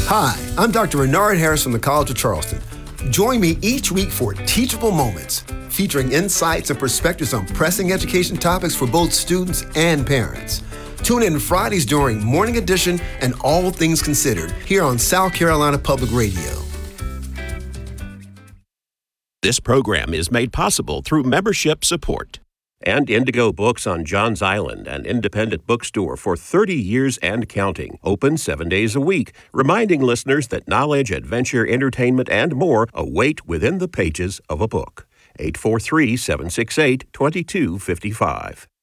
Hi, I'm Dr. Renard Harris from the College of Charleston. Join me each week for Teachable Moments, featuring insights and perspectives on pressing education topics for both students and parents. Tune in Fridays during Morning Edition and All Things Considered here on South Carolina Public Radio. This program is made possible through membership support. And Indigo Books on Johns Island, an independent bookstore for 30 years and counting, open 7 days a week, reminding listeners that knowledge, adventure, entertainment, and more await within the pages of a book. 843-768-2255.